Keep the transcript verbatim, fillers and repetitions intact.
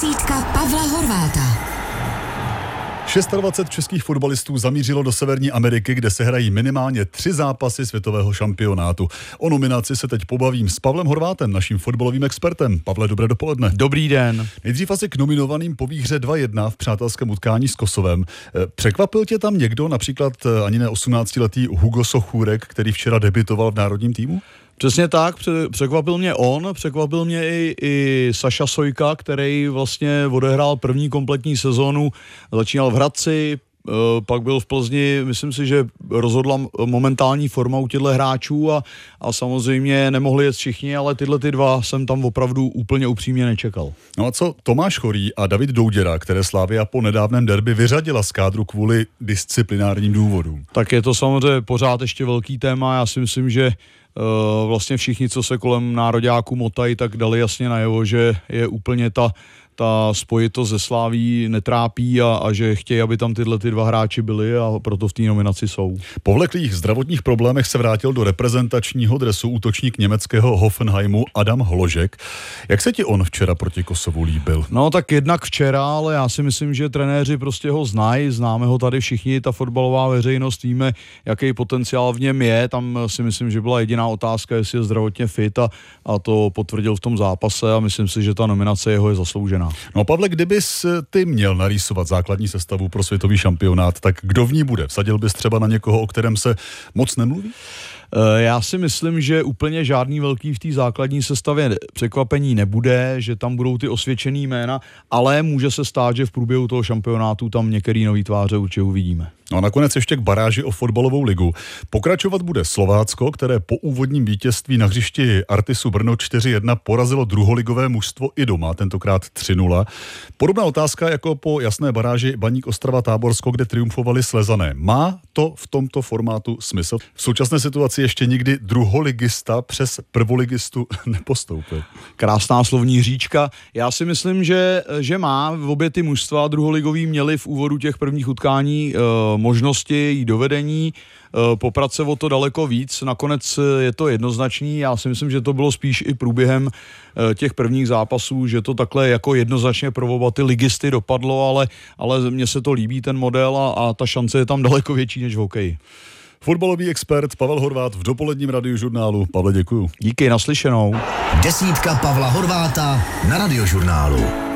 Desítka Pavla Horváta. dvacet šest českých fotbalistů zamířilo do Severní Ameriky, kde se hrají minimálně tři zápasy světového šampionátu. O nominaci se teď pobavím s Pavlem Horvátem, naším fotbalovým expertem. Pavle, dobré dopoledne. Dobrý den. Nejdřív asi k nominovaným po výhře dva jedna v přátelském utkání s Kosovem. Překvapil tě tam někdo, například ani ne osmnáctiletý Hugo Sochůrek, který včera debutoval v národním týmu? Přesně tak, překvapil mě on, překvapil mě i, i Saša Sojka, který vlastně odehrál první kompletní sezónu, začínal v Hradci, pak byl v Plzni, myslím si, že rozhodla momentální forma u těchto hráčů a, a samozřejmě nemohli jet všichni, ale tyhle ty dva jsem tam opravdu úplně upřímně nečekal. No a co Tomáš Chorý a David Douděra, které Slavia po nedávném derby vyřadila z kádru kvůli disciplinárním důvodům? Tak je to samozřejmě pořád ještě velký téma, já si myslím, že Uh, vlastně všichni, co se kolem nároďáků motají, tak dali jasně najevo, že je úplně ta, ta spojitost ze Slaví netrápí a, a že chtějí, aby tam tyhle ty dva hráči byli a proto v té nominaci jsou. Po vleklých zdravotních problémech se vrátil do reprezentačního dresu útočník německého Hoffenheimu Adam Hložek. Jak se ti on včera proti Kosovu líbil? No tak jednak včera, ale já si myslím, že trenéři prostě ho znají, známe ho tady všichni, ta fotbalová veřejnost, víme, jaký potenciál v něm je, tam si myslím, že byla jediná otázka, jestli je zdravotně fit a, a to potvrdil v tom zápase a myslím si, že ta nominace jeho je zasloužená. No Pavle, kdybys ty měl narýsovat základní sestavu pro světový šampionát, tak kdo v ní bude? Vsadil bys třeba na někoho, o kterém se moc nemluví? Já si myslím, že úplně žádný velký v té základní sestavě překvapení nebude, že tam budou ty osvědčený jména, ale může se stát, že v průběhu toho šampionátu tam některý nový tváře určitě uvidíme. No a nakonec ještě k baráži o fotbalovou ligu. Pokračovat bude Slovácko, které po úvodním vítězství na hřišti Artisu Brno čtyři jedna porazilo druholigové mužstvo i doma, tentokrát tři nula. Podobná otázka jako po jasné baráži Baník Ostrava Táborsko, kde triumfovali Slezané. Má to v tomto formátu smysl? V současné situaci ještě nikdy druholigista přes prvoligistu nepostoupil. Krásná slovní hříčka. Já si myslím, že, že má. Obě ty mužstva druholigový měli v úvodu těch prvních utkání e, možnosti i dovedení, e, poprat se o to daleko víc. Nakonec je to jednoznačný. Já si myslím, že to bylo spíš i průběhem e, těch prvních zápasů, že to takhle jako jednoznačně pro oba ty ligisty dopadlo, ale, ale mně se to líbí ten model a, a ta šance je tam daleko větší než v hokeji. Fotbalový expert Pavel Horvát v dopoledním Radiožurnálu. Pavle, děkuju. Díky, naslyšenou. Desítka Pavla Horváta na Radiožurnálu.